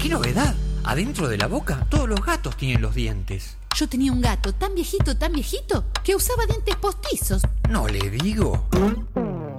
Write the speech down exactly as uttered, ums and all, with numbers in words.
¡Qué novedad! Adentro de la boca, todos los gatos tienen los dientes. Yo tenía un gato tan viejito, tan viejito, que usaba dientes postizos. No le digo.